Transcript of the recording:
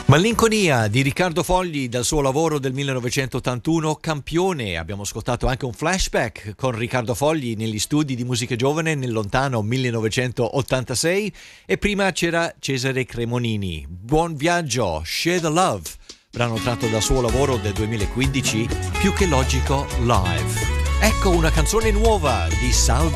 Malinconia di Riccardo Fogli dal suo lavoro del 1981 Campione. Abbiamo ascoltato anche un flashback con Riccardo Fogli negli studi di musica giovane nel lontano 1986 e prima c'era Cesare Cremonini. Buon viaggio, Share the Love, brano tratto dal suo lavoro del 2015 Più che logico live. Ecco una canzone nuova di Salvo